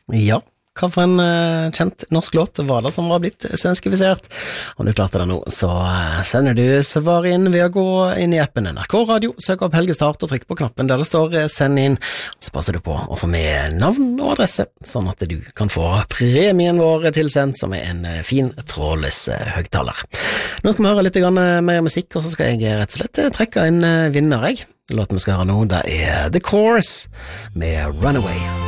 Ja, hva for en kjent norsk låt var det som var blitt svenskifisert? Om du klarte det nå, så sender du svar inn ved å gå inn i appen NRK Radio, søk opp Helge Start og trykk på knappen der det står send inn, så passer du på å få med navn og adresse, sånn at du kan få premien vår tilsendt, som en fin trådløs høgtaler. Nå skal vi høre litt mer musikk, og så skal jeg rett og slett trekke en vinner, jeg. Låten vi skal høre nå, det The Course med Runaway.